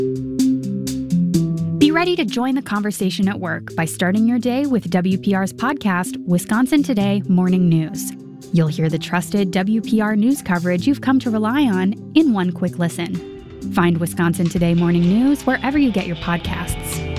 Be ready to join the conversation at work by starting your day with WPR's podcast, Wisconsin Today Morning News. You'll hear the trusted WPR news coverage you've come to rely on in one quick listen. Find Wisconsin Today Morning News wherever you get your podcasts.